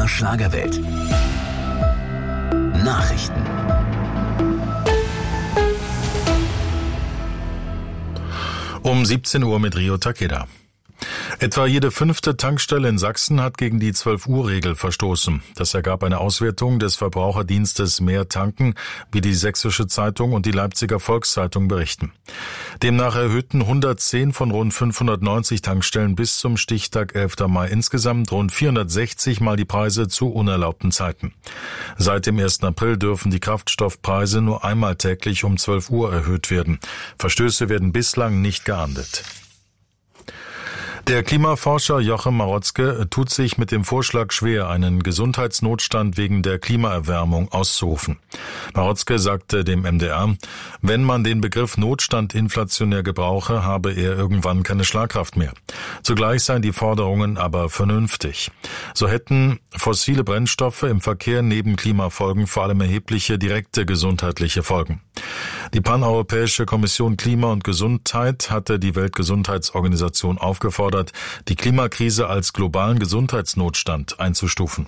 MDR Schlagerwelt. Nachrichten. Um 17 Uhr mit Rio Takeda. Etwa jede 5. Tankstelle in Sachsen hat gegen die 12-Uhr-Regel verstoßen. Das ergab eine Auswertung des Verbraucherdienstes Mehr Tanken, wie die Sächsische Zeitung und die Leipziger Volkszeitung berichten. Demnach erhöhten 110 von rund 590 Tankstellen bis zum Stichtag 11. Mai insgesamt rund 460 Mal die Preise zu unerlaubten Zeiten. Seit dem 1. April dürfen die Kraftstoffpreise nur einmal täglich um 12 Uhr erhöht werden. Verstöße werden bislang nicht geahndet. Der Klimaforscher Joachim Marotzke tut sich mit dem Vorschlag schwer, einen Gesundheitsnotstand wegen der Klimaerwärmung auszurufen. Marotzke sagte dem MDR, wenn man den Begriff Notstand inflationär gebrauche, habe er irgendwann keine Schlagkraft mehr. Zugleich seien die Forderungen aber vernünftig. So hätten fossile Brennstoffe im Verkehr neben Klimafolgen vor allem erhebliche direkte gesundheitliche Folgen. Die Paneuropäische Kommission Klima und Gesundheit hatte die Weltgesundheitsorganisation aufgefordert, die Klimakrise als globalen Gesundheitsnotstand einzustufen.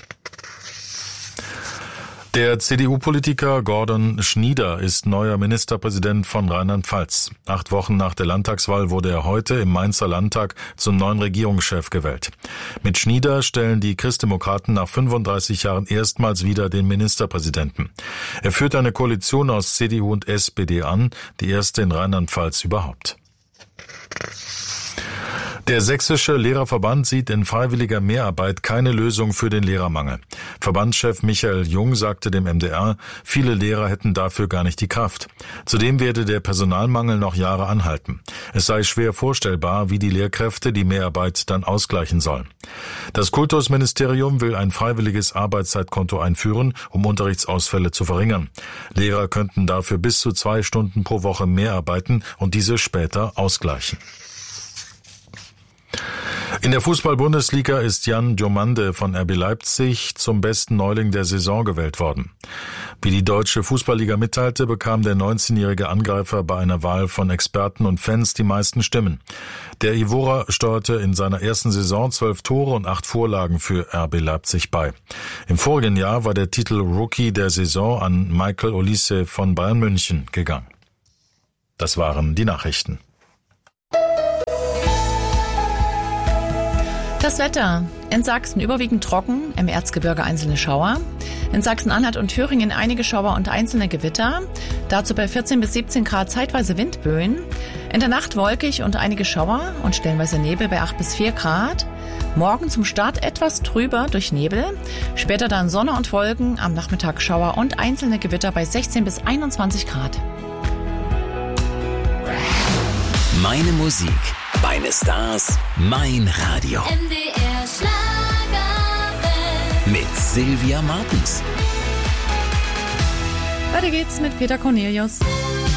Der CDU-Politiker Gordon Schnieder ist neuer Ministerpräsident von Rheinland-Pfalz. 8 Wochen nach der Landtagswahl wurde er heute im Mainzer Landtag zum neuen Regierungschef gewählt. Mit Schnieder stellen die Christdemokraten nach 35 Jahren erstmals wieder den Ministerpräsidenten. Er führt eine Koalition aus CDU und SPD an, die erste in Rheinland-Pfalz überhaupt. Der Sächsische Lehrerverband sieht in freiwilliger Mehrarbeit keine Lösung für den Lehrermangel. Verbandschef Michael Jung sagte dem MDR, viele Lehrer hätten dafür gar nicht die Kraft. Zudem werde der Personalmangel noch Jahre anhalten. Es sei schwer vorstellbar, wie die Lehrkräfte die Mehrarbeit dann ausgleichen sollen. Das Kultusministerium will ein freiwilliges Arbeitszeitkonto einführen, um Unterrichtsausfälle zu verringern. Lehrer könnten dafür bis zu 2 Stunden pro Woche mehr arbeiten und diese später ausgleichen. In der Fußball-Bundesliga ist Jan Diomande von RB Leipzig zum besten Neuling der Saison gewählt worden. Wie die Deutsche Fußballliga mitteilte, bekam der 19-jährige Angreifer bei einer Wahl von Experten und Fans die meisten Stimmen. Der Ivorer steuerte in seiner ersten Saison 12 Tore und 8 Vorlagen für RB Leipzig bei. Im vorigen Jahr war der Titel Rookie der Saison an Michael Olise von Bayern München gegangen. Das waren die Nachrichten. Das Wetter. In Sachsen überwiegend trocken, im Erzgebirge einzelne Schauer. In Sachsen-Anhalt und Thüringen einige Schauer und einzelne Gewitter. Dazu bei 14 bis 17 Grad zeitweise Windböen. In der Nacht wolkig und einige Schauer und stellenweise Nebel bei 8 bis 4 Grad. Morgen zum Start etwas trüber durch Nebel. Später dann Sonne und Wolken, am Nachmittag Schauer und einzelne Gewitter bei 16 bis 21 Grad. Meine Musik, meine Stars, mein Radio. MDR Schlagerwelt. Mit Sylvia Martens. Weiter geht's mit Peter Cornelius.